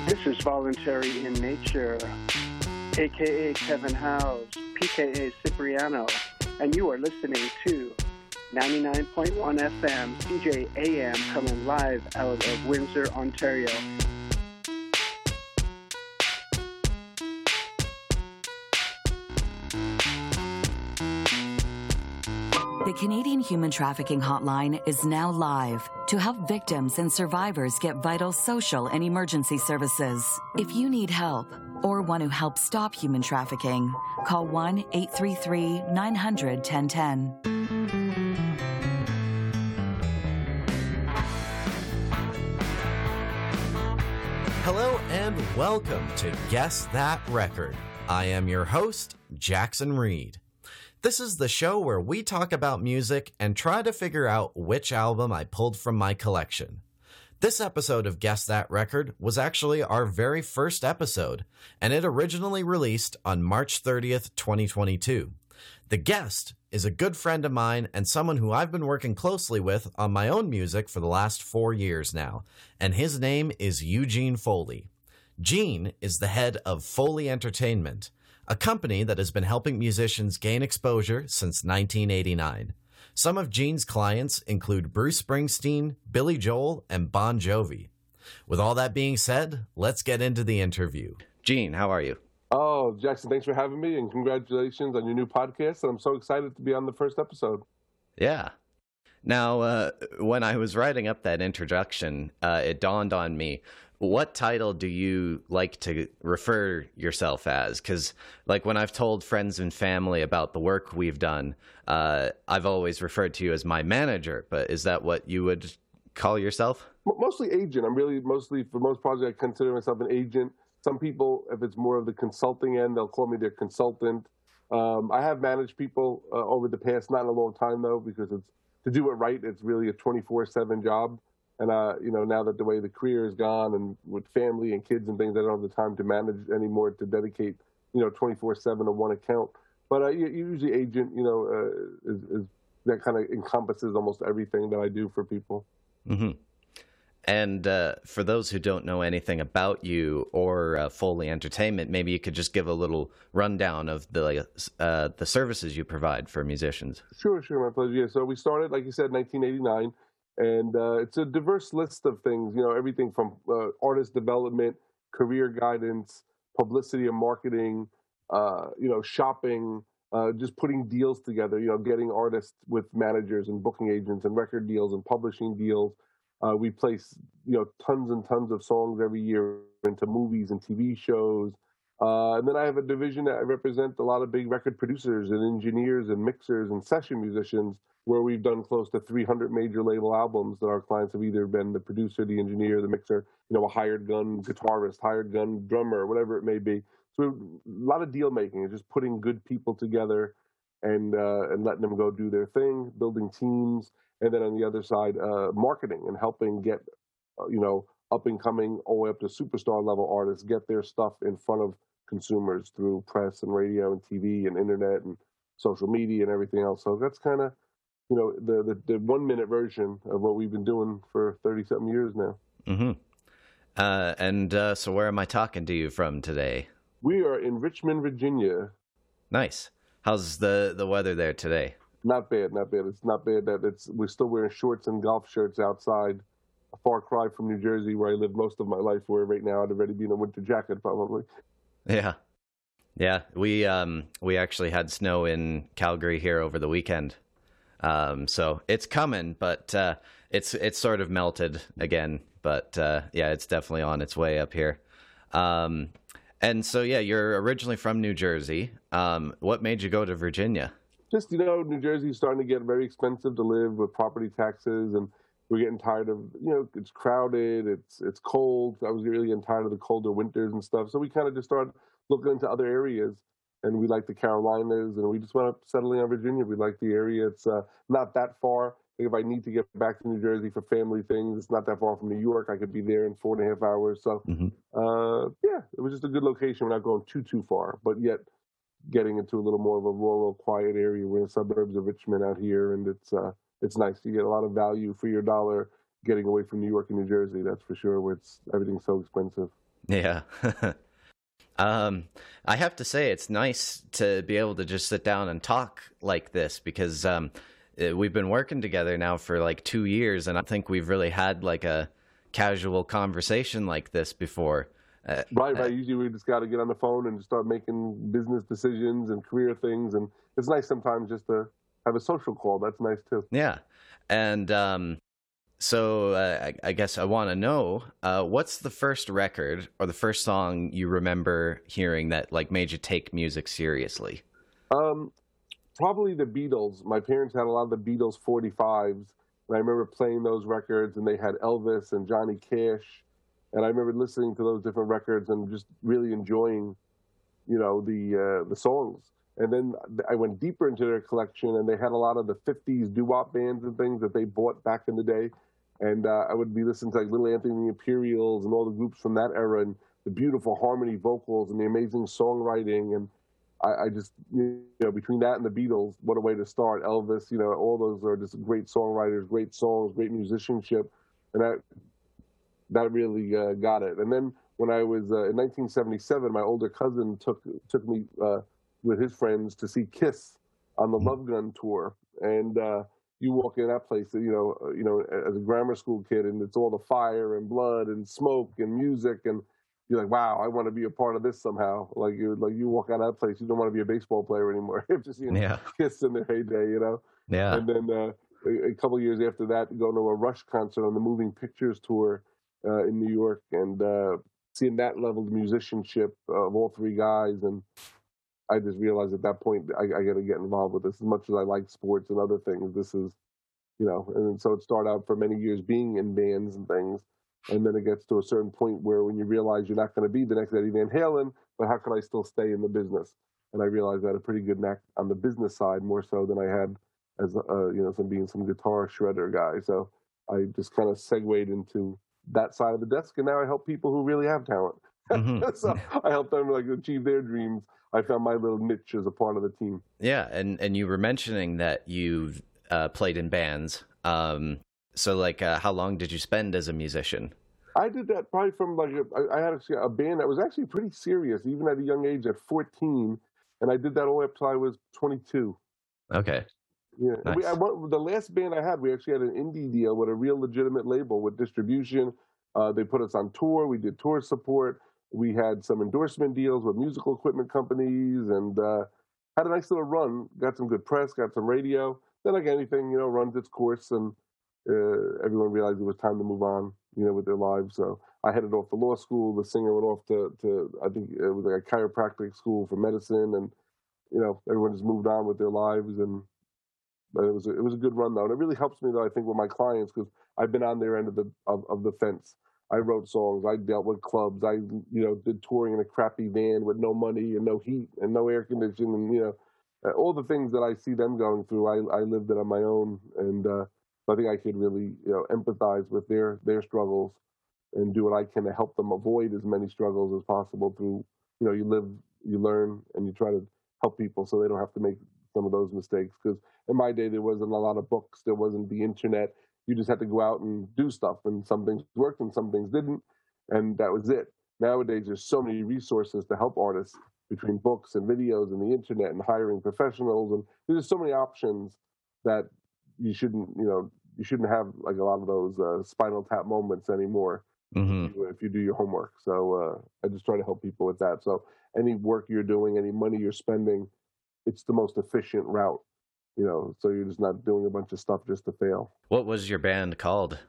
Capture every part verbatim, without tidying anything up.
This is Voluntary in Nature, a k a. Kevin Howes, P K A Cipriano, and you are listening to ninety-nine point one F M, C J A M, coming live out of Windsor, Ontario. The Canadian Human Trafficking Hotline is now live to help victims and survivors get vital social and emergency services. If you need help or want to help stop human trafficking, call one eight three three, nine hundred, ten ten. Hello and welcome to Guess That Record. I am your host, Jackson Reed. This is the show where we talk about music and try to figure out which album I pulled from my collection. This episode of Guess That Record was actually our very first episode, and it originally released on March thirtieth, twenty twenty-two. The guest is a good friend of mine and someone who I've been working closely with on my own music for the last four years now, and his name is Eugene Foley. Gene is the head of Foley Entertainment, a company that has been helping musicians gain exposure since nineteen eighty-nine. Some of Gene's clients include Bruce Springsteen, Billy Joel, and Bon Jovi. With all that being said, let's get into the interview. Gene, how are you? Oh, Jackson, thanks for having me, and congratulations on your new podcast. I'm so excited to be on the first episode. Yeah. Now, uh, when I was writing up that introduction, uh, it dawned on me, what title do you like to refer yourself as? Because, like, when I've told friends and family about the work we've done, uh, I've always referred to you as my manager. But is that what you would call yourself? Mostly agent. I'm really mostly, for most projects, I consider myself an agent. Some people, if it's more of the consulting end, they'll call me their consultant. Um, I have managed people uh, over the past, not in a long time, though, because it's to do it right, it's really a twenty-four seven job. And, uh, you know, now that the way the career is gone and with family and kids and things, I don't have the time to manage anymore to dedicate, you know, twenty-four seven to one account. But uh, usually agent, you know, uh, is, is that kind of encompasses almost everything that I do for people. Mm-hmm. And uh, for those who don't know anything about you or uh, Foley Entertainment, maybe you could just give a little rundown of the uh, the services you provide for musicians. Sure, sure, my pleasure. Yeah, so we started, like you said, nineteen eighty-nine. And uh, it's a diverse list of things, you know, everything from uh, artist development, career guidance, publicity and marketing, uh, you know, shopping, uh, just putting deals together, you know, getting artists with managers and booking agents and record deals and publishing deals. Uh, we place, you know, tons and tons of songs every year into movies and T V shows. Uh, and then I have a division that I represent a lot of big record producers and engineers and mixers and session musicians, where we've done close to three hundred major label albums that our clients have either been the producer, the engineer, the mixer, you know, a hired gun guitarist, hired gun drummer, whatever it may be. So a lot of deal making and just putting good people together and uh, and letting them go do their thing, building teams. And then on the other side, uh, marketing and helping get, uh, you know, up and coming all the way up to superstar level artists, get their stuff in front of consumers through press and radio and T V and internet and social media and everything else. So that's kind of, you know, the, the, the one minute version of what we've been doing for thirty something years now. Mm-hmm. Uh, and uh, so where am I talking to you from today? We are in Richmond, Virginia. Nice. How's the, the weather there today? Not bad, not bad. It's not bad that it's we're still wearing shorts and golf shirts outside. A far cry from New Jersey, where I lived most of my life, where right now I'd already be in a winter jacket probably. Yeah. Yeah, we um we actually had snow in Calgary here over the weekend. Um so it's coming, but uh it's it's sort of melted again, but uh yeah, it's definitely on its way up here. Um and so yeah, you're originally from New Jersey. Um what made you go to Virginia? Just, you know, New Jersey's starting to get very expensive to live with property taxes, and we're getting tired of, you know, it's crowded, it's it's cold. I was really getting tired of the colder winters and stuff. So we kind of just started looking into other areas, and we like the Carolinas, and we just went up settling on Virginia. We like the area. It's uh, not that far. If I need to get back to New Jersey for family things, it's not that far from New York. I could be there in four and a half hours. So, mm-hmm. uh, yeah, it was just a good location. We're not going too, too far, but yet getting into a little more of a rural, quiet area. We're in the suburbs of Richmond out here, and it's uh, it's nice. You get a lot of value for your dollar getting away from New York and New Jersey, that's for sure, where it's everything's so expensive. Yeah. um, I have to say, it's nice to be able to just sit down and talk like this because um, uh, we've been working together now for like two years, and I think we've really had like a casual conversation like this before. Uh, Right, uh, right. Usually we just got to get on the phone and start making business decisions and career things. And it's nice sometimes just to have a social call. That's nice too. yeah. And um, so uh, I, I guess I want to know uh, what's the first record or the first song you remember hearing that like made you take music seriously? Um, Probably the Beatles. My parents had a lot of the Beatles forty-fives. And I remember playing those records, and they had Elvis and Johnny Cash. And I remember listening to those different records and just really enjoying, you know, the uh, the songs. And then I went deeper into their collection, and they had a lot of the fifties doo-wop bands and things that they bought back in the day. And uh, I would be listening to like Little Anthony and the Imperials and all the groups from that era, and the beautiful harmony vocals and the amazing songwriting. And I, I just, you know, between that and the Beatles, what a way to start. Elvis, you know, all those are just great songwriters, great songs, great musicianship. And that that really uh, got it. And then when I was uh, in nineteen seventy-seven, my older cousin took took me uh, with his friends to see Kiss on the Love Gun tour. And uh, you walk in that place, you know, uh, you know, as a grammar school kid, and it's all the fire and blood and smoke and music, and you're like, wow, I want to be a part of this somehow. Like you, like you walk out of that place, you don't want to be a baseball player anymore. After seeing Yeah. Kiss in their heyday, you know. Yeah. And then uh, a, a couple of years after that, going to a Rush concert on the Moving Pictures tour uh, in New York, and uh, seeing that level of musicianship of all three guys. And I just realized at that point, I, I got to get involved with this. As much as I like sports and other things, this is, you know, and so it started out for many years being in bands and things. And then it gets to a certain point where when you realize you're not going to be the next Eddie Van Halen, but how can I still stay in the business? And I realized I had a pretty good knack on the business side, more so than I had as, uh, you know, some being some guitar shredder guy. So I just kind of segued into that side of the desk. And now I help people who really have talent. Mm-hmm. So I help them like achieve their dreams. I found my little niche as a part of the team. Yeah. And, and you were mentioning that you've uh, played in bands. Um, So, like, uh, how long did you spend as a musician? I did that probably from, like, a, I had actually a band that was actually pretty serious, even at a young age, at fourteen. And I did that all up till I was twenty-two. Okay. Yeah. Nice. We, I, the last band I had, we actually had an indie deal with a real legitimate label with distribution. Uh, they put us on tour. We did tour support. We had some endorsement deals with musical equipment companies, and uh, had a nice little run. Got some good press, got some radio. Then, like anything, you know, runs its course, and Uh, everyone realized it was time to move on, you know, with their lives. So I headed off to law school. The singer went off to, to I think it was like a chiropractic school for medicine, and you know, everyone just moved on with their lives. And but it was a, it was a good run though, and it really helps me though. I think with my clients, because I've been on their end of the of, of the fence. I wrote songs. I dealt with clubs. I you know did touring in a crappy van with no money and no heat and no air conditioning, and you know, all the things that I see them going through. I I lived it on my own, and. Uh, I think I could really, you know, empathize with their their struggles and do what I can to help them avoid as many struggles as possible through, you know, you live, you learn, and you try to help people so they don't have to make some of those mistakes. Because in my day, there wasn't a lot of books. There wasn't the internet. You just had to go out and do stuff, and some things worked and some things didn't, and that was it. Nowadays, there's so many resources to help artists between books and videos and the internet and hiring professionals, and there's so many options that you shouldn't, you know, you shouldn't have like a lot of those uh, spinal tap moments anymore. Mm-hmm. if, you, if you do your homework. So uh, I just try to help people with that. So any work you're doing, any money you're spending, it's the most efficient route, you know, so you're just not doing a bunch of stuff just to fail. What was your band called?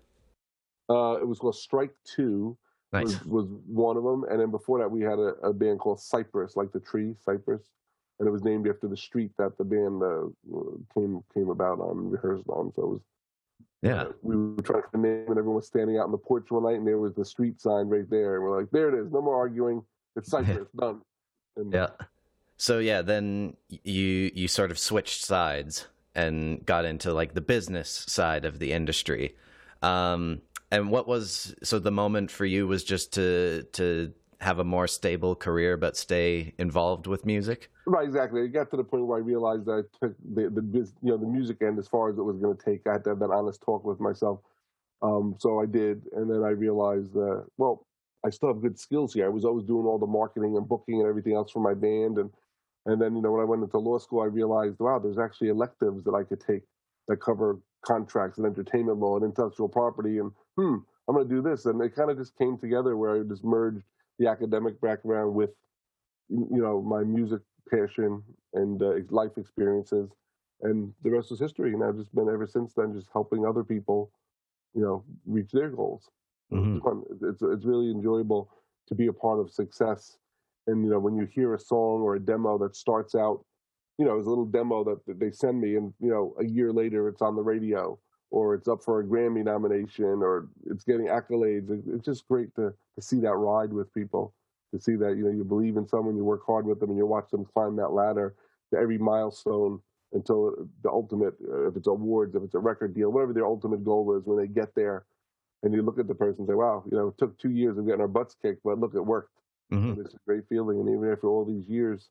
Uh, it was called Strike Two. Nice. was, was one of them. And then before that, we had a, a band called Cypress, like the tree, Cypress. And it was named after the street that the band uh, came came about on, rehearsed on. So it was, yeah. Uh, we were trying to name, and everyone was standing out on the porch one night, and there was the street sign right there. And we're like, there it is. No more arguing. It's Cypress. Done. And, yeah. So, yeah, then you you sort of switched sides and got into, like, the business side of the industry. Um, and what was, so the moment for you was just to to have a more stable career but stay involved with music? Right, exactly. It got to the point where I realized that I took the, the you know the music end as far as it was going to take. I had to have that honest talk with myself. Um, so I did, and then I realized that, well, I still have good skills here. I was always doing all the marketing and booking and everything else for my band. And, and then, you know, when I went into law school, I realized, wow, there's actually electives that I could take that cover contracts and entertainment law and intellectual property. And, hmm, I'm going to do this. And it kind of just came together where I just merged the academic background with, you know, my music passion and uh, life experiences. And the rest is history. And I've just been ever since then just helping other people, you know, reach their goals. Mm-hmm. It's fun. It's it's really enjoyable to be a part of success. And you know, when you hear a song or a demo that starts out, you know, as a little demo that, that they send me, and you know, a year later it's on the radio, or it's up for a Grammy nomination, or it's getting accolades. It, it's just great to to see that ride with people, to see that you know you believe in someone, you work hard with them, and you watch them climb that ladder to every milestone until the ultimate. Uh, if it's awards, if it's a record deal, whatever their ultimate goal is, when they get there. And you look at the person and say, wow, you know, it took two years of getting our butts kicked, but look, it worked. Mm-hmm. And it's a great feeling. And even after all these years,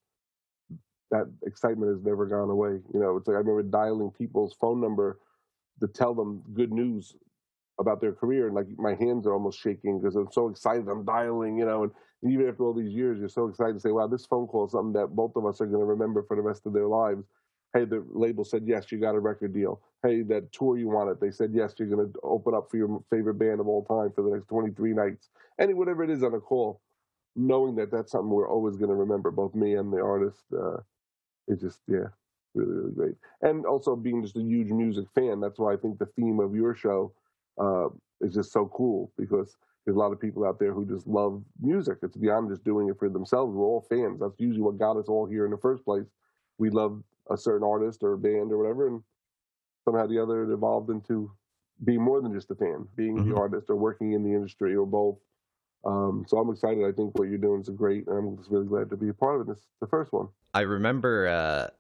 that excitement has never gone away. You know, it's like I remember dialing people's phone number to tell them good news about their career. And like my hands are almost shaking because I'm so excited. I'm dialing, you know, and even after all these years, you're so excited to say, wow, this phone call is something that both of us are going to remember for the rest of their lives. Hey, the label said, yes, you got a record deal. Hey, that tour you wanted, they said, yes, you're going to open up for your favorite band of all time for the next twenty-three nights. Any, whatever it is on a call, knowing that that's something we're always going to remember, both me and the artist, uh, it's just, yeah, really, really great. And also being just a huge music fan, that's why I think the theme of your show uh, is just so cool, because there's a lot of people out there who just love music. It's beyond just doing it for themselves. We're all fans. That's usually what got us all here in the first place. We love a certain artist or a band or whatever, and somehow or the other it evolved into being more than just a fan, being mm-hmm. the artist or working in the industry or both. Um, so I'm excited. I think what you're doing is great, and I'm just really glad to be a part of it. This is the first one. I remember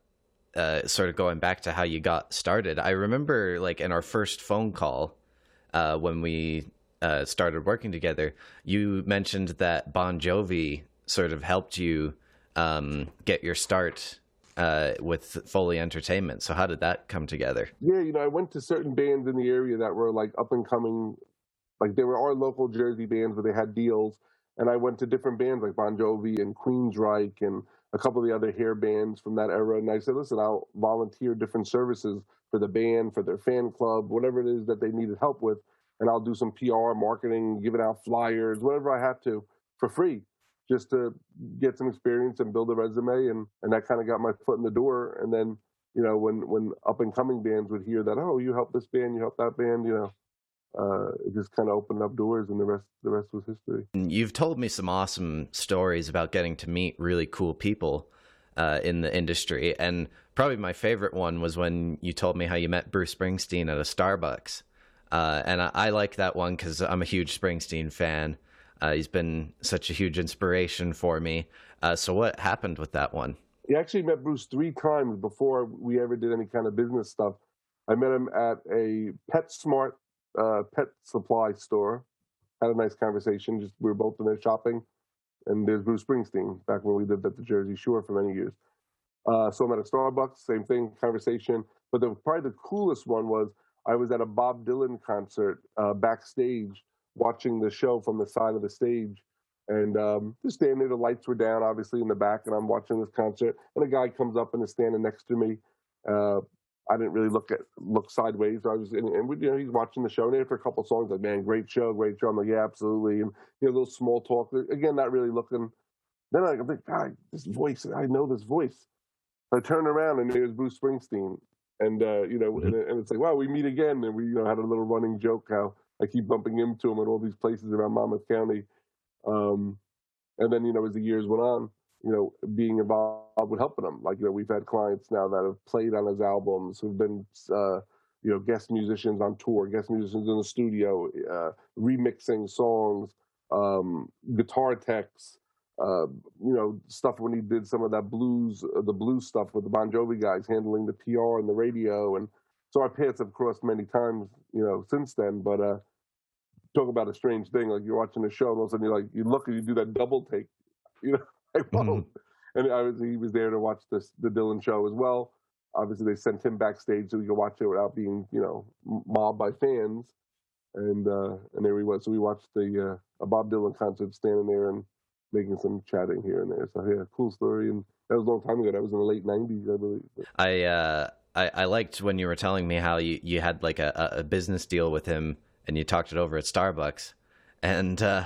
uh, uh, sort of going back to how you got started. I remember like in our first phone call uh, when we uh, started working together, you mentioned that Bon Jovi sort of helped you um, get your start Uh, with Foley Entertainment. So how did that come together? Yeah, you know, I went to certain bands in the area that were like up and coming, like they were our local Jersey bands where they had deals, and I went to different bands like Bon Jovi and Queensryche and a couple of the other hair bands from that era, and I said, listen, I'll volunteer different services for the band, for their fan club, whatever it is that they needed help with, and I'll do some P R, marketing, giving out flyers, whatever I have to, for free, just to get some experience and build a resume. And, and that kind of got my foot in the door. And then, you know, when, when up and coming bands would hear that, oh, you helped this band, you helped that band, you know, uh, it just kind of opened up doors, and the rest, the rest was history. You've told me some awesome stories about getting to meet really cool people uh, in the industry. And probably my favorite one was when you told me how you met Bruce Springsteen at a Starbucks. Uh, and I, I like that one because I'm a huge Springsteen fan. Uh, he's been such a huge inspiration for me. Uh, so what happened with that one? I actually met Bruce three times before we ever did any kind of business stuff. I met him at a PetSmart uh, pet supply store. Had a nice conversation. Just we were both in there shopping, and there's Bruce Springsteen back when we lived at the Jersey Shore for many years. Uh, so I'm at a Starbucks, same thing, conversation. But the, probably the coolest one was I was at a Bob Dylan concert uh, backstage, watching the show from the side of the stage, and um, just standing there. The lights were down, obviously, in the back, and I'm watching this concert. And a guy comes up and is standing next to me. Uh, I didn't really look at look sideways. I was, and, and you know, he's watching the show. And after a couple of songs, like, man, great show, great show. I'm like, yeah, absolutely. And you know, a little small talk. Again, not really looking. Then I think, God, this voice. I know this voice. I turn around and there's Bruce Springsteen, and uh, you know, and, and it's like, wow, we meet again. And we, you know, had a little running joke how I keep bumping into him at all these places around Monmouth County. Um, and then, you know, as the years went on, you know, being involved with helping him. Like, you know, we've had clients now that have played on his albums, who've been, uh, you know, guest musicians on tour, guest musicians in the studio, uh, remixing songs, um, guitar techs, uh, you know, stuff when he did some of that blues, uh, the blues stuff with the Bon Jovi guys, handling the P R and the radio. And so our paths have crossed many times, you know, since then. But uh, talk about a strange thing, like you're watching a show and all of a sudden you're like, you look and you do that double take, you know, like, whoa. Mm-hmm. And I was, he was there to watch this, the Dylan show as well. Obviously, they sent him backstage so he could watch it without being, you know, mobbed by fans. and uh, and there we went. So we watched the uh, a Bob Dylan concert, standing there and making some chatting here and there. So yeah, cool story. And that was a long time ago. That was in the late nineties, I believe. I uh, I, I liked when you were telling me how you, you had like a, a business deal with him and you talked it over at Starbucks, and uh,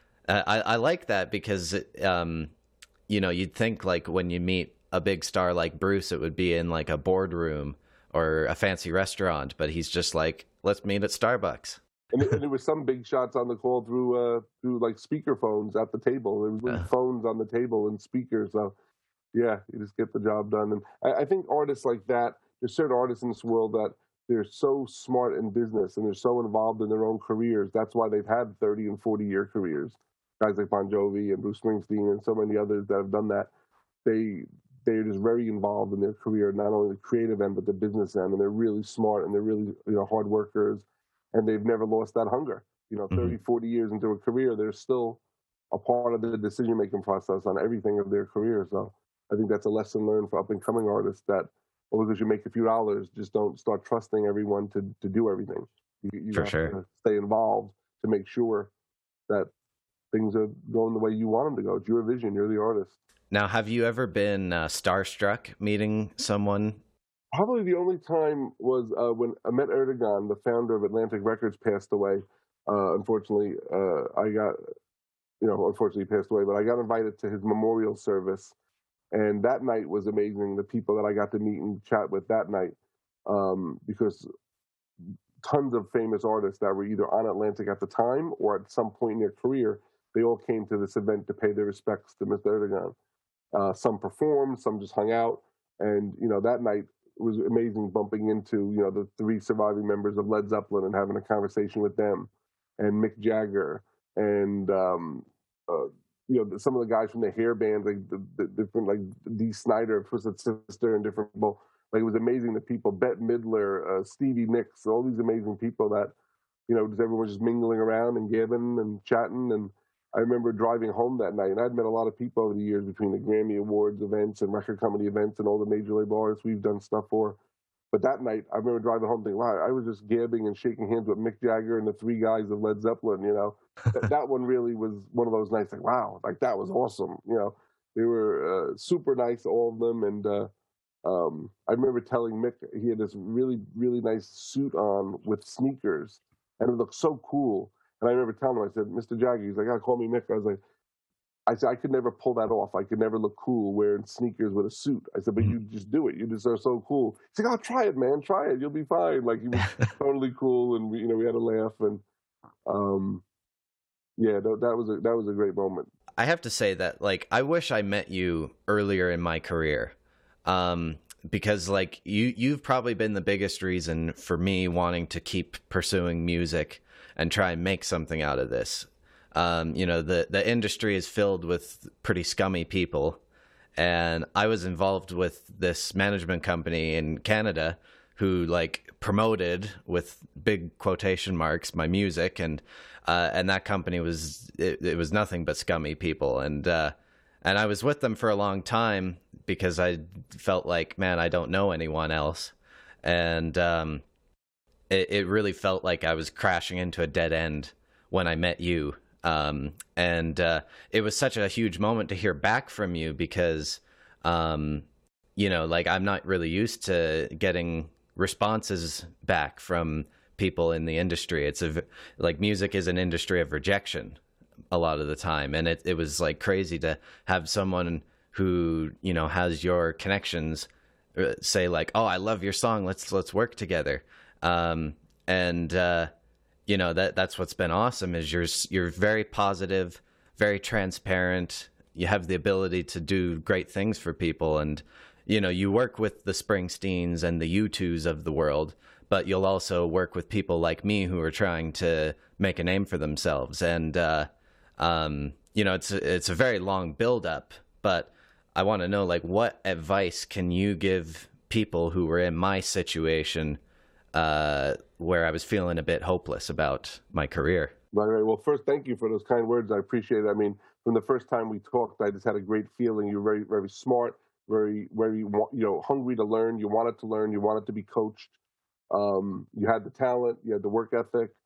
I I like that because um, you know, you'd think like when you meet a big star like Bruce, it would be in like a boardroom or a fancy restaurant, but he's just like, let's meet at Starbucks. And, it, and there was some big shots on the call through uh, through like speaker phones at the table. There was little uh. phones on the table and speakers. So yeah, you just get the job done. And I, I think artists like that, there's certain artists in this world that they're so smart in business and they're so involved in their own careers. That's why they've had thirty and forty year careers. Guys like Bon Jovi and Bruce Springsteen and so many others that have done that. They they're just very involved in their career, not only the creative end but the business end, and they're really smart and they're really, you know, hard workers, and they've never lost that hunger. You know, thirty, mm-hmm. forty years into a career, they're still a part of the decision making process on everything of their career. So I think that's a lesson learned for up and coming artists, that well, because you make a few dollars, just don't start trusting everyone to to do everything. You, you for have sure. to stay involved to make sure that things are going the way you want them to go. It's your vision. You're the artist. Now, have you ever been uh, starstruck meeting someone? Probably the only time was uh, when Ahmet Erdogan, the founder of Atlantic Records, passed away. Uh, unfortunately, uh, I got, you know, unfortunately he passed away, but I got invited to his memorial service. And that night was amazing, the people that I got to meet and chat with that night, um, because tons of famous artists that were either on Atlantic at the time or at some point in their career, they all came to this event to pay their respects to Mister Erdogan. Uh, some performed, some just hung out. And, you know, that night was amazing, bumping into, you know, the three surviving members of Led Zeppelin and having a conversation with them, and Mick Jagger, and, um, uh, you know, some of the guys from the hair bands, like the, the different, like Dee Snider, Twisted Sister, and different people. Like, it was amazing, the people, Bette Midler, uh, Stevie Nicks, all these amazing people that, you know, just everyone just mingling around and gabbing and chatting. And I remember driving home that night, and I'd met a lot of people over the years between the Grammy Awards events and record company events and all the major label artists we've done stuff for. But that night, I remember driving home thinking, wow, I was just gabbing and shaking hands with Mick Jagger and the three guys of Led Zeppelin, you know. that, that one really was one of those nights, like, wow, like, that was awesome. You know, they were uh, super nice, all of them. And uh, um, I remember telling Mick, he had this really, really nice suit on with sneakers, and it looked so cool. And I remember telling him, I said, Mister Jagger, he's like, oh, call me Mick. I was like, I said, I could never pull that off. I could never look cool wearing sneakers with a suit. I said, but you just do it. You just are so cool. He's like, oh, try it, man. Try it. You'll be fine. Like, he was totally cool. And, we, you know, we had a laugh. And, um, yeah, that, that was a, that was a great moment. I have to say that, like, I wish I met you earlier in my career. Um, because, like, you, you've probably been the biggest reason for me wanting to keep pursuing music and try and make something out of this. Um, you know, the, the industry is filled with pretty scummy people. And I was involved with this management company in Canada who, like, promoted, with big quotation marks, my music. And uh, and that company was, it, it was nothing but scummy people. And, uh, and I was with them for a long time because I felt like, man, I don't know anyone else. And um, it, it really felt like I was crashing into a dead end when I met you. Um, and, uh, it was such a huge moment to hear back from you because, um, you know, like, I'm not really used to getting responses back from people in the industry. It's a, like, music is an industry of rejection a lot of the time. And it, it was like crazy to have someone who, you know, has your connections say like, oh, I love your song. Let's, let's work together. Um, and, uh, you know, that that's what's been awesome is you're, you're very positive, very transparent. You have the ability to do great things for people. And, you know, you work with the Springsteens and the U twos of the world, but you'll also work with people like me who are trying to make a name for themselves. And, uh, um, you know, it's, a, it's a very long build up, but I want to know, like, what advice can you give people who were in my situation, uh, where I was feeling a bit hopeless about my career? Right, right. Well, first, thank you for those kind words. I appreciate it. I mean, from the first time we talked, I just had a great feeling. You're very, very smart, very, very, you know, hungry to learn. You wanted to learn. You wanted to be coached. Um, you had the talent. You had the work ethic.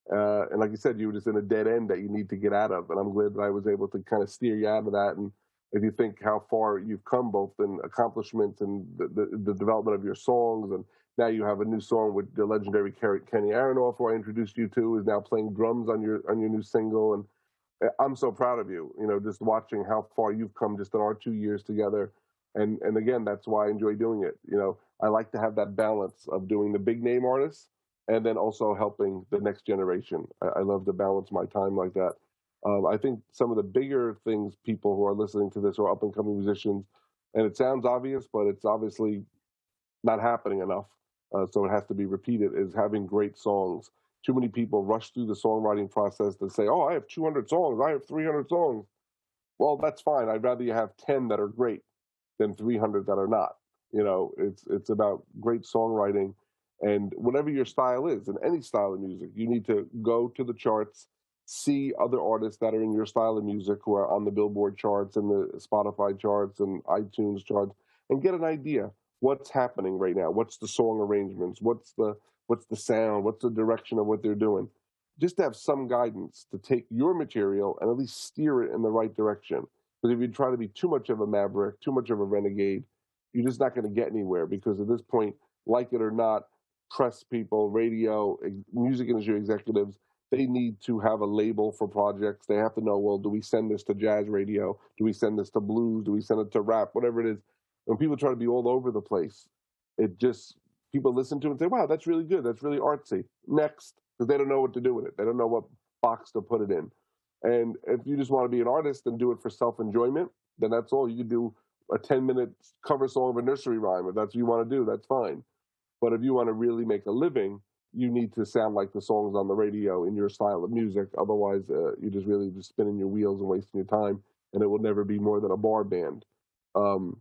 Uh, and like you said, you were just in a dead end that you need to get out of. And I'm glad that I was able to kind of steer you out of that. And if you think how far you've come, both in accomplishments and the, the, the development of your songs, and now you have a new song with the legendary Kenny Aronoff, who I introduced you to, is now playing drums on your on your new single. And I'm so proud of you, you know, just watching how far you've come just in our two years together. And and again, that's why I enjoy doing it. You know, I like to have that balance of doing the big name artists and then also helping the next generation. I, I love to balance my time like that. Um, I think some of the bigger things people who are listening to this are up and coming musicians, and it sounds obvious, but it's obviously not happening enough. Uh, so it has to be repeated, is having great songs. Too many people rush through the songwriting process to say, oh, I have two hundred songs, I have three hundred songs. Well, that's fine. I'd rather you have ten that are great than three hundred that are not. You know, it's it's about great songwriting. And whatever your style is, in any style of music, you need to go to the charts, see other artists that are in your style of music who are on the Billboard charts and the Spotify charts and iTunes charts, and get an idea what's happening right now. What's the song arrangements? What's the what's the sound? What's the direction of what they're doing? Just to have some guidance to take your material and at least steer it in the right direction. Because if you try to be too much of a maverick, too much of a renegade, you're just not going to get anywhere. Because at this point, like it or not, press people, radio, music industry executives, they need to have a label for projects. They have to know, well, do we send this to jazz radio? Do we send this to blues? Do we send it to rap? Whatever it is. When people try to be all over the place, it just, people listen to it and say, wow, that's really good. That's really artsy. Next, because they don't know what to do with it. They don't know what box to put it in. And if you just want to be an artist and do it for self-enjoyment, then that's all. You can do a ten-minute cover song of a nursery rhyme. If that's what you want to do, that's fine. But if you want to really make a living, you need to sound like the songs on the radio in your style of music. Otherwise, uh, you're just really just spinning your wheels and wasting your time, and it will never be more than a bar band. Um,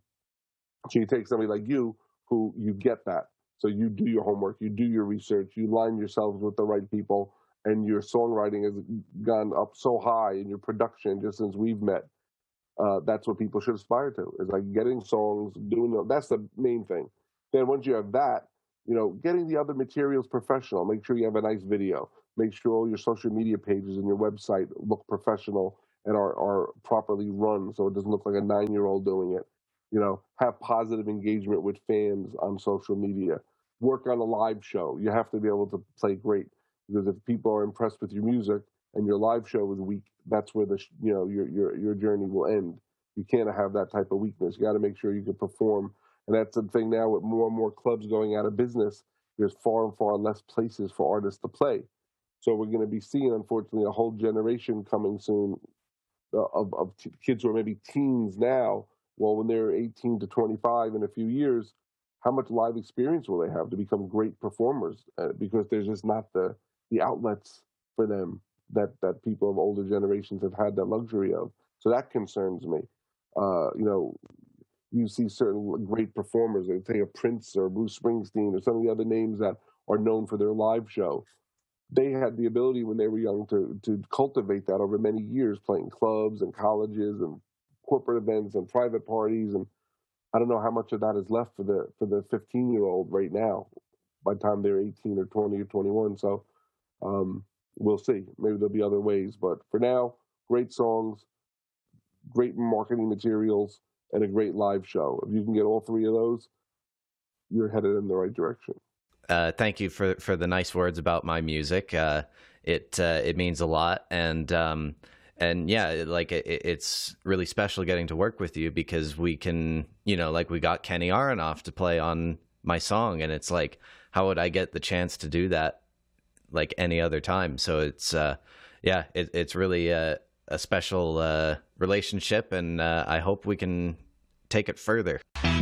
so you take somebody like you, who you get that. So you do your homework, you do your research, you line yourselves with the right people, and your songwriting has gone up so high in your production just since we've met. Uh, that's what people should aspire to, is like getting songs, doing, that's the main thing. Then once you have that, you know, getting the other materials professional. Make sure you have a nice video. Make sure all your social media pages and your website look professional and are, are properly run, so it doesn't look like a nine-year-old doing it. You know, have positive engagement with fans on social media. Work on a live show. You have to be able to play great, because if people are impressed with your music and your live show is weak, that's where the you know your your your journey will end. You can't have that type of weakness. You got to make sure you can perform. And that's the thing now, with more and more clubs going out of business, there's far and far less places for artists to play. So we're going to be seeing, unfortunately, a whole generation coming soon uh, of, of t- kids who are maybe teens now. Well, when they're eighteen to twenty-five in a few years, how much live experience will they have to become great performers? Uh, because there's just not the, the outlets for them that, that people of older generations have had that luxury of. So that concerns me. Uh, you know, you see certain great performers, like say a Prince or Bruce Springsteen or some of the other names that are known for their live show. They had the ability when they were young to to cultivate that over many years, playing clubs and colleges and corporate events and private parties. And I don't know how much of that is left for the for the fifteen-year-old right now by the time they're eighteen or twenty or twenty-one. So um, we'll see. Maybe there'll be other ways. But for now, great songs, great marketing materials, and a great live show. If you can get all three of those, you're headed in the right direction. Uh, thank you for, for the nice words about my music. Uh, it uh, it means a lot, and um, and yeah, like it, it's really special getting to work with you, because we can, you know, like we got Kenny Aronoff to play on my song, and it's like, how would I get the chance to do that like any other time? So it's uh, yeah, it, it's really a, a special uh, relationship, and uh, I hope we can take it further.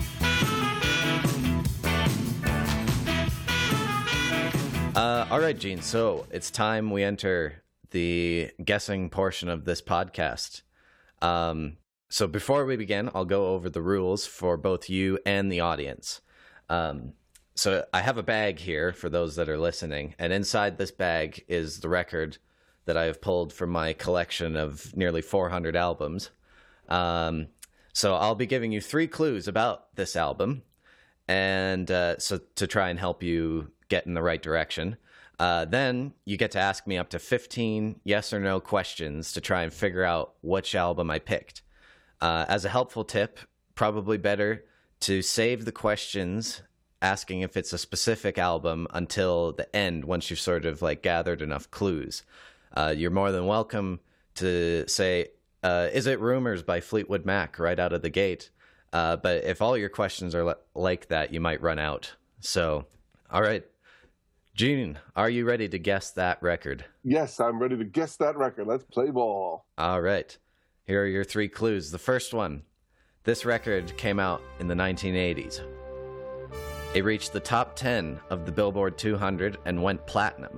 Uh, all right, Gene. So it's time we enter the guessing portion of this podcast. Um, so before we begin, I'll go over the rules for both you and the audience. Um, so I have a bag here for those that are listening, and inside this bag is the record that I have pulled from my collection of nearly four hundred albums. Um, so I'll be giving you three clues about this album, and uh, so to try and help you get in the right direction. Uh, then you get to ask me up to fifteen yes or no questions to try and figure out which album I picked. Uh, as a helpful tip, probably better to save the questions asking if it's a specific album until the end, once you've sort of like gathered enough clues. Uh, you're more than welcome to say, uh, is it Rumors by Fleetwood Mac right out of the gate? Uh, but if all your questions are li- like that, you might run out. So, all right. Gene, are you ready to guess that record? Yes, I'm ready to guess that record. Let's play ball. All right. Here are your three clues. The first one. This record came out in the nineteen eighties. It reached the top ten of the Billboard two hundred and went platinum.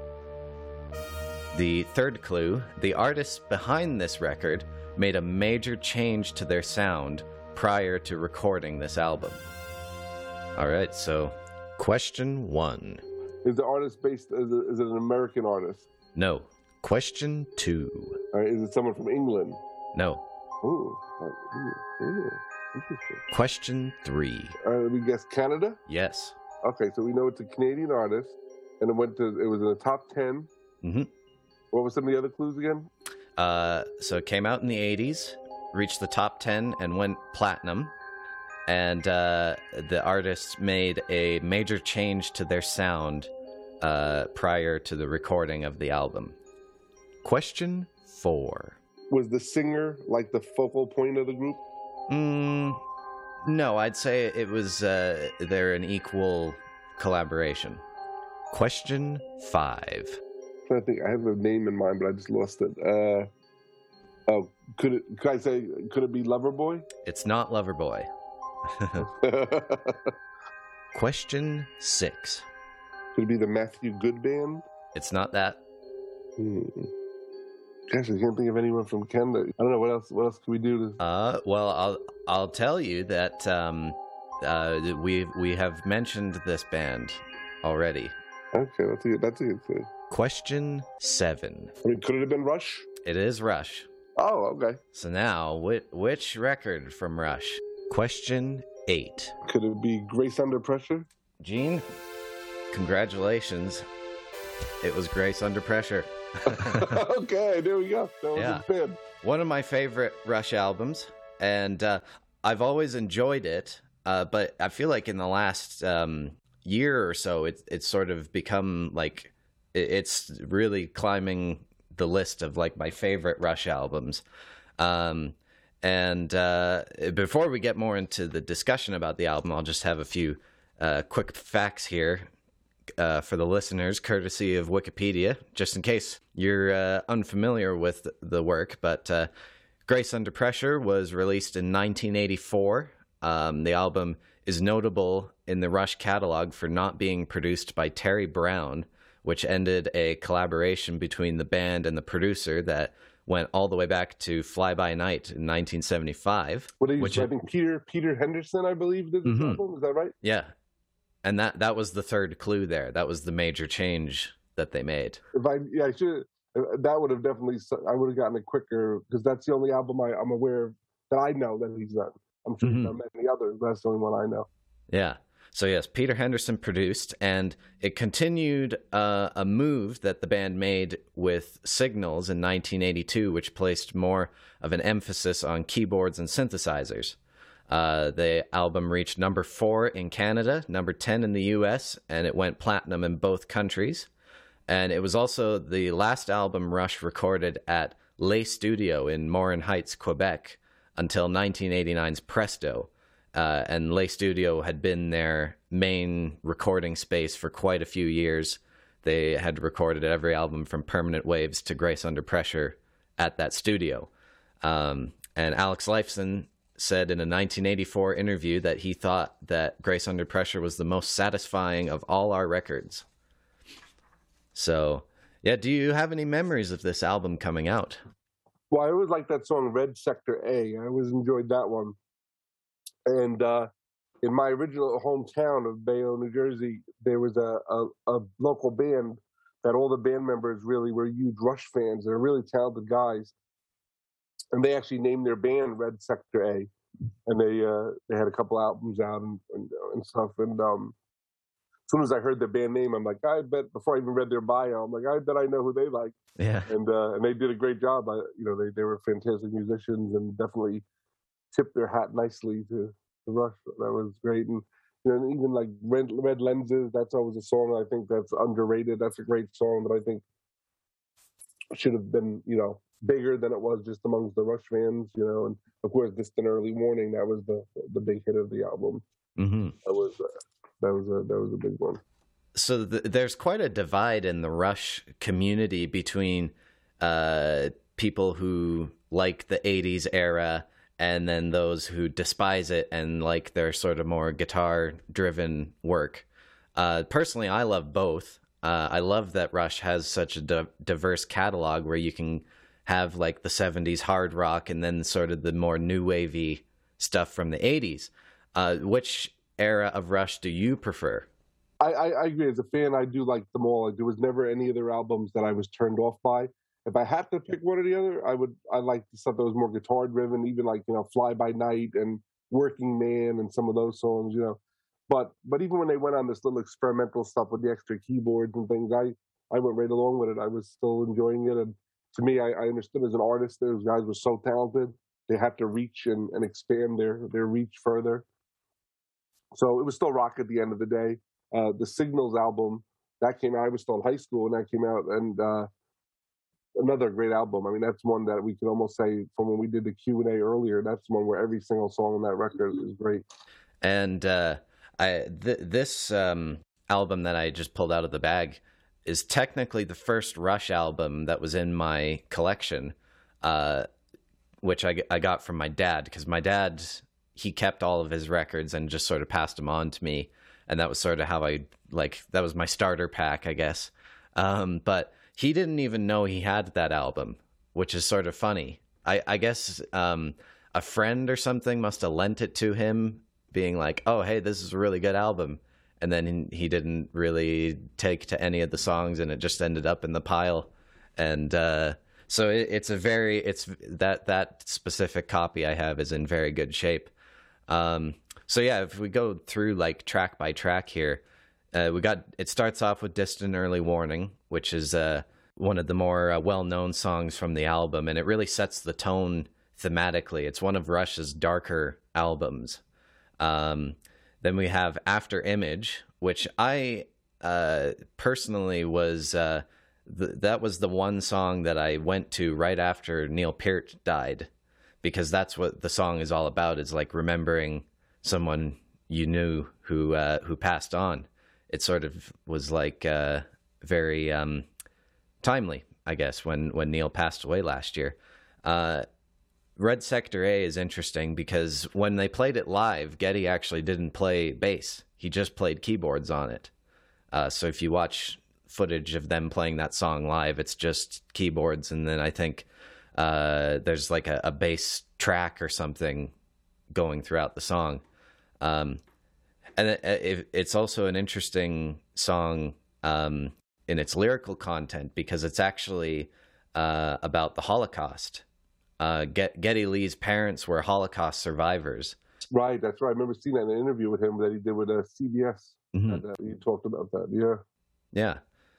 The third clue. The artists behind this record made a major change to their sound prior to recording this album. All right, so question one. Is the artist based, is it, is it an American artist? No. Question two. All right, is it someone from England? No. Ooh, ooh, ooh, interesting. Question three. All right, let me guess Canada? Yes. Okay, so we know it's a Canadian artist, and it went to, it was in the top ten. Mm-hmm. What were some of the other clues again? Uh, so it came out in the eighties, reached the top ten, and went platinum. And uh, the artists made a major change to their sound uh, prior to the recording of the album. Question four. Was the singer like the focal point of the group? Mm, no, I'd say it was uh, they're an equal collaboration. Question five. I'm trying to think, I have a name in mind, but I just lost it. Uh, oh, could it? Could I say? Could it be Loverboy? It's not Loverboy. Question six. Could it be the Matthew Good Band? It's not that. Hmm. Gosh, I can't think of anyone from Canada. I don't know what else. What else can we do? To... Uh, well, I'll I'll tell you that um, uh, we we have mentioned this band already. Okay, that's a good. That's a good clue. Question seven. I mean, could it have been Rush? It is Rush. Oh, okay. So now, which, which record from Rush? Question eight. Could it be Grace Under Pressure? Gene, congratulations. It was Grace Under Pressure. Okay, there we go. That was Yeah. a bid. One of my favorite Rush albums, and uh, I've always enjoyed it, uh, but I feel like in the last um, year or so, it, it's sort of become like, it, it's really climbing the list of like my favorite Rush albums. Um, and uh, before we get more into the discussion about the album, I'll just have a few uh, quick facts here. Uh, for the listeners, courtesy of Wikipedia, just in case you're uh, unfamiliar with the work. But uh, Grace Under Pressure was released in nineteen eighty-four. Um, the album is notable in the Rush catalog for not being produced by Terry Brown, which ended a collaboration between the band and the producer that went all the way back to Fly By Night in nineteen seventy-five. What are you? Which I it, think Peter Peter Henderson, I believe, did this mm-hmm. album. Is that right? Yeah. And that, that was the third clue there. That was the major change that they made. If I, yeah, I should. That would have definitely. I would have gotten it quicker because that's the only album I, I'm aware of that I know that he's done. I'm sure mm-hmm. he's done many others, but that's the only one I know. Yeah. So yes, Peter Henderson produced, and it continued uh, a move that the band made with Signals in nineteen eighty-two, which placed more of an emphasis on keyboards and synthesizers. Uh, the album reached number four in Canada, number ten in the U S, and it went platinum in both countries. And it was also the last album Rush recorded at Le Studio in Morin Heights, Quebec, until nineteen eighty-nine's Presto. Uh, and Le Studio had been their main recording space for quite a few years. They had recorded every album from Permanent Waves to Grace Under Pressure at that studio. Um, and Alex Lifeson said in a nineteen eighty-four interview that he thought that Grace Under Pressure was the most satisfying of all our records. So, yeah, do you have any memories of this album coming out? Well, I always liked that song Red Sector A. I always enjoyed that one. And uh, in my original hometown of Bayonne, New Jersey, there was a, a, a local band that all the band members really were huge Rush fans. They're really talented guys. And they actually named their band Red Sector A, and they uh, they had a couple albums out and and, and stuff. And um, soon as I heard their band name, I'm like, I bet, before I even read their bio, I'm like, I bet I know who they like. Yeah. And uh, and they did a great job. I, you know, they, they were fantastic musicians and definitely tipped their hat nicely to, to Rush. That was great. And, you know, even like Red, Red Lenses, that's always a song I think that's underrated. That's a great song that I think should have been, you know, bigger than it was just amongst the Rush fans, you know. And of course, Distant Early Warning, that was the the big hit of the album. Mm-hmm. That was uh, that was a that was a big one. So th- there's quite a divide in the Rush community between uh, people who like the eighties era and then those who despise it and like their sort of more guitar-driven work. Uh, personally, I love both. Uh, I love that Rush has such a di- diverse catalog where you can have like the seventies hard rock and then sort of the more new wavy stuff from the eighties. Uh, which era of Rush do you prefer? I, I, I agree. As a fan, I do like them all. Like, there was never any of their albums that I was turned off by. If I had to pick one or the other, I would. I like stuff that was more guitar driven, even like, you know, Fly By Night and Working Man and some of those songs, you know. But but even when they went on this little experimental stuff with the extra keyboards and things, I, I went right along with it. I was still enjoying it. And to me, I, I understood as an artist, those guys were so talented. They had to reach and, and expand their, their reach further. So it was still rock at the end of the day. Uh, the Signals album, that came out, I was still in high school, and that came out, and uh, another great album. I mean, that's one that we could almost say, from when we did the Q and A earlier, that's one where every single song on that record is great. And uh, I th- this um, album that I just pulled out of the bag is technically the first Rush album that was in my collection, uh, which I, I got from my dad, because my dad, he kept all of his records and just sort of passed them on to me. And that was sort of how I, like, that was my starter pack, I guess. Um, but he didn't even know he had that album, which is sort of funny. I, I guess um, a friend or something must have lent it to him, being like, oh, hey, this is a really good album. And then he didn't really take to any of the songs, and it just ended up in the pile. And uh, so it, it's a very, it's that, that specific copy I have is in very good shape. Um, so yeah, if we go through like track by track here, uh, we got, it starts off with Distant Early Warning, which is uh, one of the more uh, well-known songs from the album, and it really sets the tone thematically. It's one of Rush's darker albums. Um, then we have After Image, which I uh, personally was, uh, th- that was the one song that I went to right after Neil Peart died, because that's what the song is all about, is like remembering someone you knew who uh, who passed on. It sort of was like uh, very um, timely, I guess, when, when Neil passed away last year. Uh, Red Sector A is interesting because when they played it live, Geddy actually didn't play bass. He just played keyboards on it. Uh, so if you watch footage of them playing that song live, it's just keyboards, and then I think uh, there's like a, a bass track or something going throughout the song. Um, and it, it, it's also an interesting song um, in its lyrical content because it's actually uh, about the Holocaust. Uh, Geddy Lee's parents were Holocaust survivors. Right, that's right. I remember seeing that in an interview with him that he did with uh, C B S. Mm-hmm. And, uh, he talked about that, yeah. Yeah.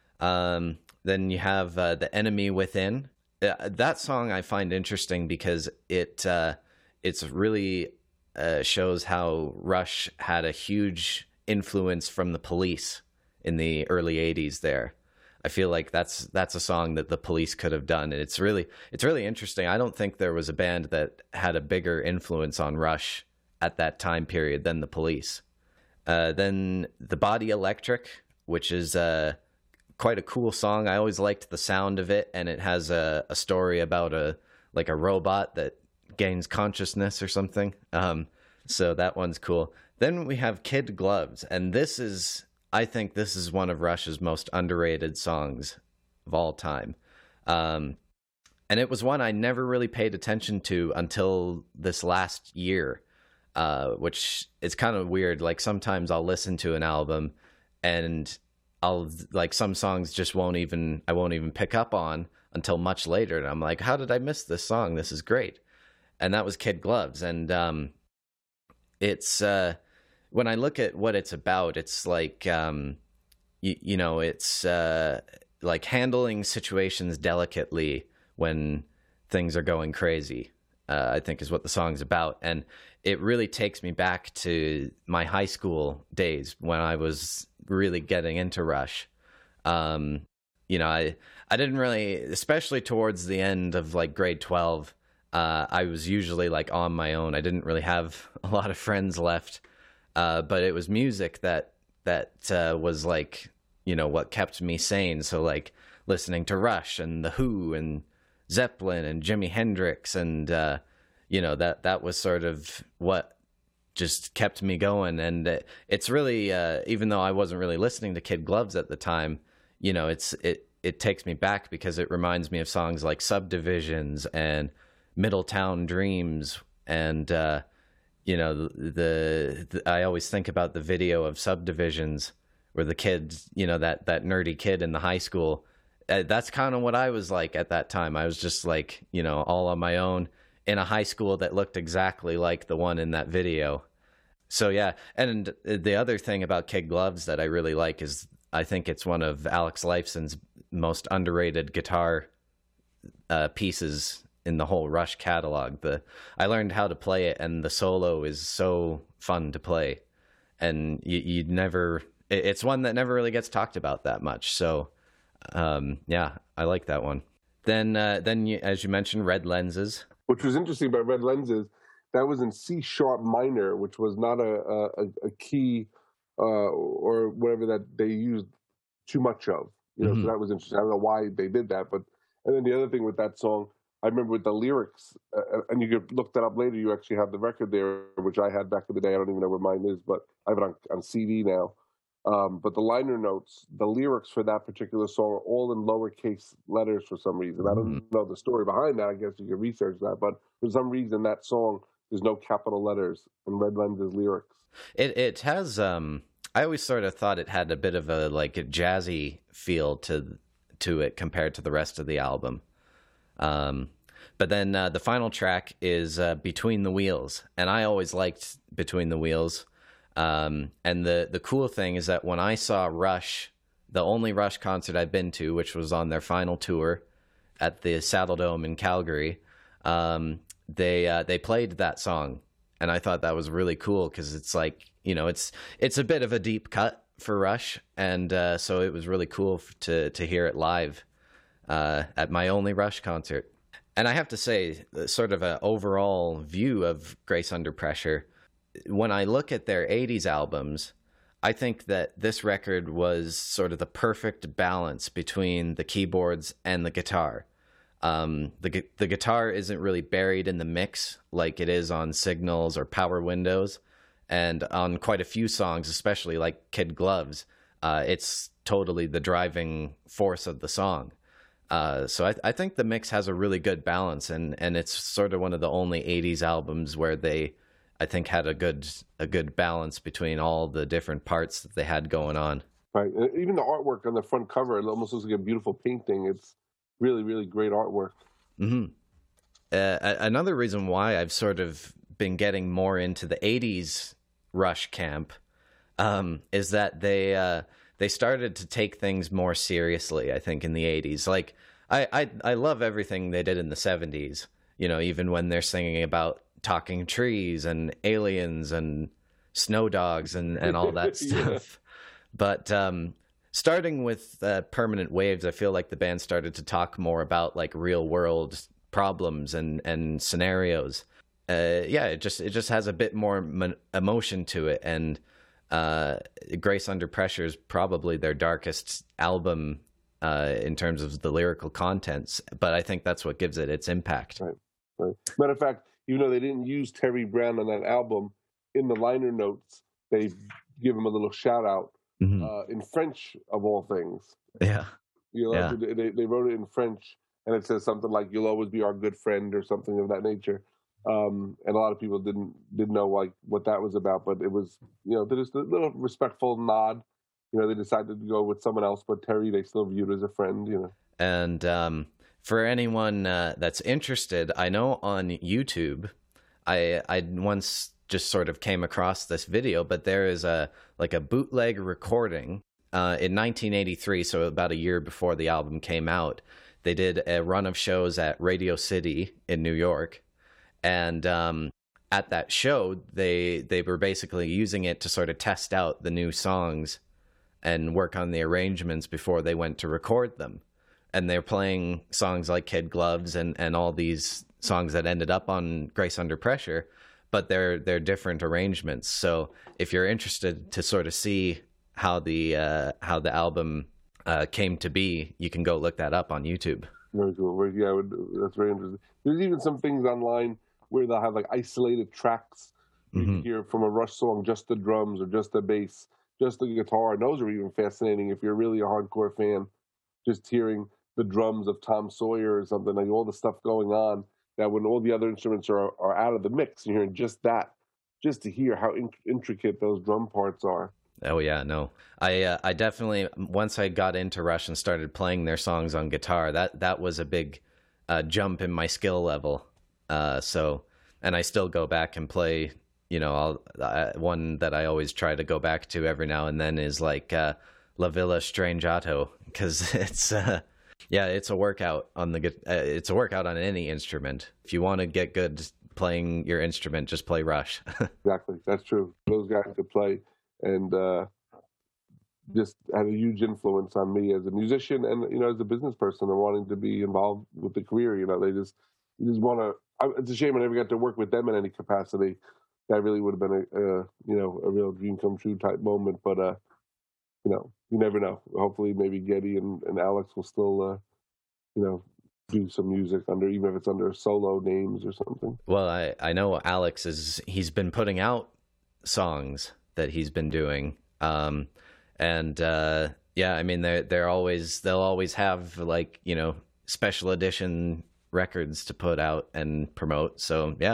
Um, then you have uh, The Enemy Within. Uh, that song I find interesting because it uh, it's really uh, shows how Rush had a huge influence from the Police in the early eighties there. I feel like that's that's a song that the Police could have done, and it's really it's really interesting. I don't think there was a band that had a bigger influence on Rush at that time period than the Police. Uh, then The Body Electric, which is uh, quite a cool song. I always liked the sound of it, and it has a, a story about a like a robot that gains consciousness or something. Um, so that one's cool. Then we have Kid Gloves, and this is, I think this is one of Rush's most underrated songs of all time. Um, and it was one I never really paid attention to until this last year, uh, which is kind of weird. Like sometimes I'll listen to an album and I'll like some songs just won't even, I won't even pick up on until much later. And I'm like, how did I miss this song? This is great. And that was Kid Gloves. And um, it's, uh, when I look at what it's about, it's like, um, you, you know, it's uh, like handling situations delicately when things are going crazy, uh, I think is what the song's about. And it really takes me back to my high school days when I was really getting into Rush. Um, you know, I, I didn't really, especially towards the end of like grade twelve, uh, I was usually like on my own. I didn't really have a lot of friends left, uh, but it was music that, that uh, was like, you know, what kept me sane. So like listening to Rush and The Who and Zeppelin and Jimi Hendrix, and uh, you know, that that was sort of what just kept me going. And it, it's really, uh, even though I wasn't really listening to Kid Gloves at the time, you know, it's it it takes me back because it reminds me of songs like Subdivisions and Middletown Dreams, and uh, you know, the, the I always think about the video of Subdivisions where the kid, you know, that that nerdy kid in the high school. Uh, that's kind of what I was like at that time. I was just like, you know, all on my own in a high school that looked exactly like the one in that video. So yeah, and the other thing about Kid Gloves that I really like is I think it's one of Alex Lifeson's most underrated guitar uh, pieces in the whole Rush catalog. The I learned how to play it, and the solo is so fun to play, and you you never. It's one that never really gets talked about that much. So. Um, yeah, I like that one. Then, uh, then you, as you mentioned, Red Lenses. Which was interesting about Red Lenses, that was in C sharp minor, which was not a a, a key uh, or whatever that they used too much of. You know, mm-hmm. So that was interesting. I don't know why they did that, but and then the other thing with that song, I remember with the lyrics, uh, and you could look that up later. You actually have the record there, which I had back in the day. I don't even know where mine is, but I have it on, on C D now. Um, but the liner notes, the lyrics for that particular song are all in lowercase letters for some reason. I don't know the story behind that. I guess you can research that. But for some reason, that song, there's no capital letters in Red Lenses lyrics. It it has. Um, I always sort of thought it had a bit of a like a jazzy feel to to it compared to the rest of the album. Um, but then uh, the final track is uh, Between the Wheels, and I always liked Between the Wheels. Um, and the, the cool thing is that when I saw Rush, the only Rush concert I've been to, which was on their final tour at the Saddle Dome in Calgary, um, they, uh, they played that song. And I thought that was really cool because it's like, you know, it's, it's a bit of a deep cut for Rush. And, uh, so it was really cool to, to hear it live, uh, at my only Rush concert. And I have to say, sort of an overall view of Grace Under Pressure, when I look at their eighties albums, I think that this record was sort of the perfect balance between the keyboards and the guitar. Um, the the guitar isn't really buried in the mix like it is on Signals or Power Windows, and on quite a few songs, especially like Kid Gloves, uh, it's totally the driving force of the song. Uh, so I, I think the mix has a really good balance, and, and it's sort of one of the only eighties albums where they, I think, had a good a good balance between all the different parts that they had going on. Right. Even the artwork on the front cover, it almost looks like a beautiful painting. It's really, really great artwork. Mm-hmm. Uh, another reason why I've sort of been getting more into the eighties Rush camp um, is that they uh, they started to take things more seriously, I think, in the eighties. Like, I, I, I love everything they did in the seventies, you know, even when they're singing about talking trees and aliens and snow dogs and, and all that stuff. Yeah. But um, starting with uh, Permanent Waves, I feel like the band started to talk more about like real world problems and, and scenarios. Uh, yeah, it just it just has a bit more mo- emotion to it. And uh, Grace Under Pressure is probably their darkest album uh, in terms of the lyrical contents. But I think that's what gives it its impact. Right. Right. Matter of fact, even though they didn't use Terry Brown on that album, in the liner notes, they give him a little shout out mm-hmm. uh, in French, of all things. Yeah. You know, yeah. They, they wrote it in French, and it says something like, "You'll always be our good friend," or something of that nature. Um, and a lot of people didn't didn't know like what that was about, but it was, you know, just a little respectful nod. You know, they decided to go with someone else, but Terry they still viewed as a friend. You know, and um, for anyone uh, that's interested, I know on YouTube, I I once just sort of came across this video, but there is a like a bootleg recording uh, in nineteen eighty-three, so about a year before the album came out, they did a run of shows at Radio City in New York. And um, at that show, they they were basically using it to sort of test out the new songs and work on the arrangements before they went to record them. And they're playing songs like Kid Gloves and, and all these songs that ended up on Grace Under Pressure, but they're they're different arrangements. So if you're interested to sort of see how the uh, how the album uh, came to be, you can go look that up on YouTube. Very cool. Yeah, that's very interesting. There's even some things online where they'll have like isolated tracks. You mm-hmm. can hear from a Rush song, just the drums or just the bass, just the guitar. And those are even fascinating if you're really a hardcore fan. Just hearing the drums of Tom Sawyer or something, like all the stuff going on, that when all the other instruments are are out of the mix, you're hearing just that, just to hear how in- intricate those drum parts are. Oh yeah, no, I uh, I definitely, once I got into Rush and started playing their songs on guitar, that that was a big uh, jump in my skill level. Uh, so, and I still go back and play. You know, I'll, uh, one that I always try to go back to every now and then is like uh, La Villa Strangiato, because it's. Uh, Yeah, it's a workout on the. Uh, it's a workout on any instrument. If you want to get good playing your instrument, just play Rush. Exactly, that's true. Those guys could play, and uh, just had a huge influence on me as a musician, and you know, as a business person, and wanting to be involved with the career. You know, they just, you just want to. It's a shame I never got to work with them in any capacity. That really would have been a, a you know, a real dream come true type moment, but. uh You know, you never know. Hopefully, maybe Geddy and, and Alex will still, uh, you know, do some music under, even if it's under solo names or something. Well, I, I know Alex is, he's been putting out songs that he's been doing. Um, and, uh, yeah, I mean, they're, they're always, they'll always have like, you know, special edition records to put out and promote. So, yeah.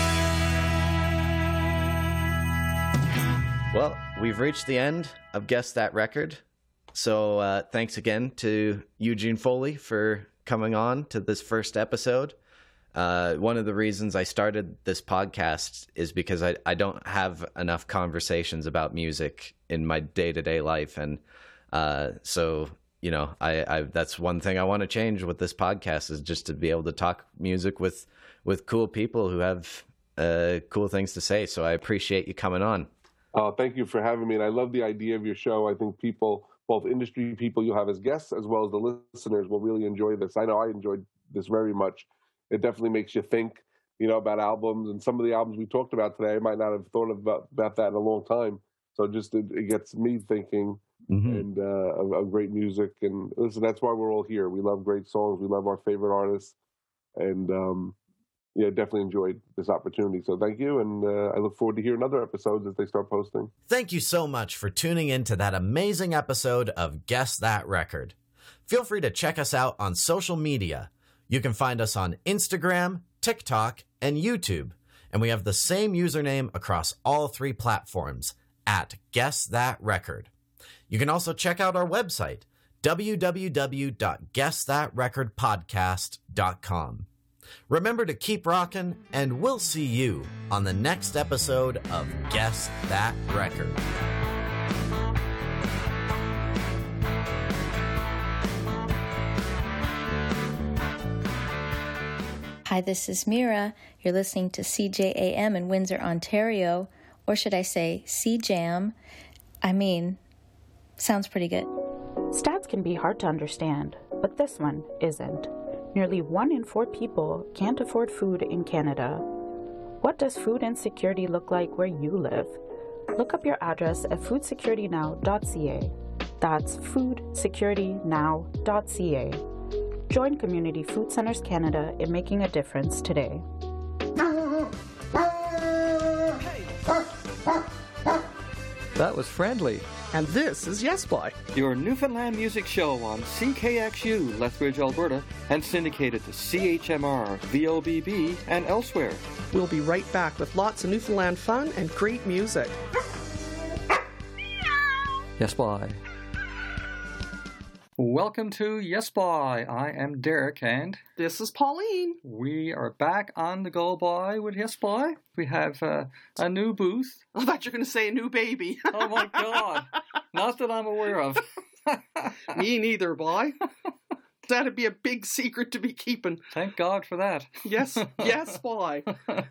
Well, we've reached the end of Guess That Record. So uh, thanks again to Eugene Foley for coming on to this first episode. Uh, one of the reasons I started this podcast is because I, I don't have enough conversations about music in my day-to-day life. And uh, so, you know, I, I that's one thing I want to change with this podcast, is just to be able to talk music with, with cool people who have uh, cool things to say. So I appreciate you coming on. Uh, thank you for having me, and I love the idea of your show. I think people, both industry people you'll have as guests, as well as the listeners, will really enjoy this. I know I enjoyed this very much. It definitely makes you think, you know, about albums, and some of the albums we talked about today, I might not have thought about, about that in a long time. So just it, it gets me thinking, mm-hmm. and uh, of, of great music. And listen, that's why we're all here. We love great songs. We love our favorite artists, and um, yeah, definitely enjoyed this opportunity. So thank you, and uh, I look forward to hearing other episodes as they start posting. Thank you so much for tuning in to that amazing episode of Guess That Record. Feel free to check us out on social media. You can find us on Instagram, TikTok, and YouTube, and we have the same username across all three platforms, at Guess That Record. You can also check out our website, w w w dot guess that record podcast dot com. Remember to keep rocking, and we'll see you on the next episode of Guess That Record. Hi, this is Mira. You're listening to C J A M in Windsor, Ontario, or should I say C Jam? I mean, sounds pretty good. Stats can be hard to understand, but this one isn't. Nearly one in four people can't afford food in Canada. What does food insecurity look like where you live? Look up your address at food security now dot c a. That's food security now dot c a. Join Community Food Centers Canada in making a difference today. That was friendly. And this is YesBoy, your Newfoundland music show on C K X U, Lethbridge, Alberta, and syndicated to C H M R, V O B B, and elsewhere. We'll be right back with lots of Newfoundland fun and great music. YesBoy. Welcome to Yes Boy. I am Derek and This is Pauline. we are back on the go boy with Yes Boy. We have uh, a new booth. I thought you were going to say a new baby. Oh my God. Not that I'm aware of. Me neither, boy. That'd be a big secret to be keeping. Thank God for that. Yes, yes, boy.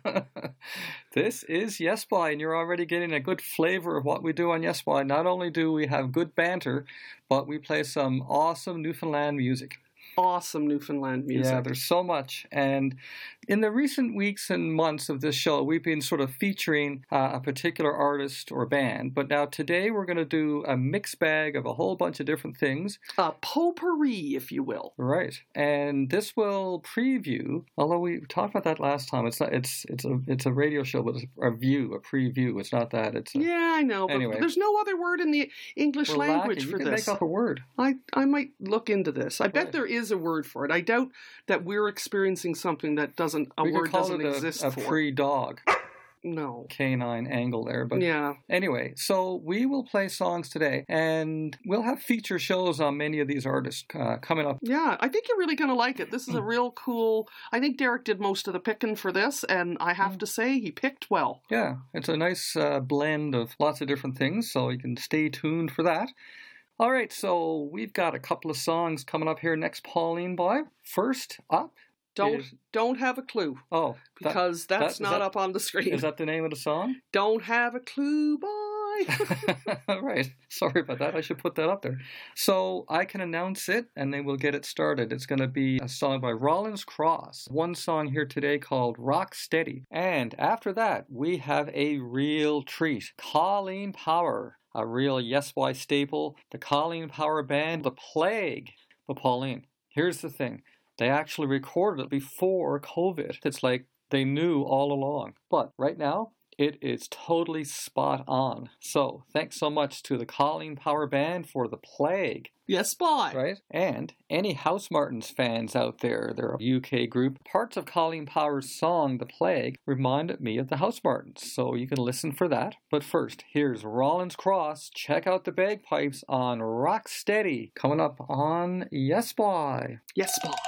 This is Yes Boy, and you're already getting a good flavor of what we do on Yes Boy. Not only do we have good banter, but we play some awesome Newfoundland music. Awesome Newfoundland music. Yeah, there's so much. And in the recent weeks and months of this show, we've been sort of featuring uh, a particular artist or band. But now today we're going to do a mixed bag of a whole bunch of different things. A potpourri, if you will. Right. And this will preview, although we talked about that last time, it's not, it's it's a it's a radio show, but it's a view, a preview. It's not that. It's a, Yeah, I know. But Anyway. there's no other word in the English we're language lacking. for You can this. make up a word. I, I might look into this. I bet Right. there is a word for it. I doubt that we're experiencing something that doesn't a we word could call doesn't it a, exist a for. pre-dog No. canine angle there, but Yeah. anyway, so we will play songs today, and we'll have feature shows on many of these artists uh, coming up. Yeah, I think you're really going to like it. This is a real cool... I think Derek did most of the picking for this, and I have to say he picked well. Yeah, it's a nice uh, blend of lots of different things, so you can stay tuned for that. All right, so we've got a couple of songs coming up here next, Pauline Boy. First up Don't is... don't have a clue, Oh, that- because that- that's is not that- up on the screen. is that the name of the song? Don't have a clue, boy. Right. Sorry about that. I should put that up there. So I can announce it, and then we'll get it started. It's going to be a song by Rollins Cross. One song here today called Rock Steady. And after that, we have a real treat. Colleen Power, a real Yes Boy staple. The Colleen Power Band, The Plague. But Pauline, here's the thing. They actually recorded it before COVID. It's like they knew all along. But right now, it is totally spot on. So, thanks so much to the Colleen Power Band for The Plague. Yes, boy. Right? And any House Martins fans out there, they're a U K group. Parts of Colleen Power's song, The Plague, reminded me of the House Martins, so you can listen for that. But first, here's Rollins Cross. Check out the bagpipes on Rock Steady, coming up on Yes Boy. Yes, boy.